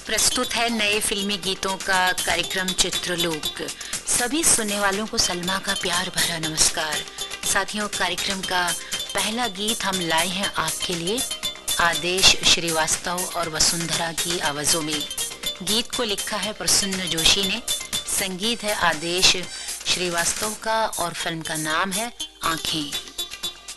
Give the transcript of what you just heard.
प्रस्तुत है नए फिल्मी गीतों का कार्यक्रम चित्रलोक। सभी सुनने वालों को सलमा का प्यार भरा नमस्कार। साथियों, कार्यक्रम का पहला गीत हम लाए हैं आपके लिए आदेश श्रीवास्तव और वसुंधरा की आवाजों में। गीत को लिखा है प्रसन्न जोशी ने, संगीत है आदेश श्रीवास्तव का और फिल्म का नाम है आँखें।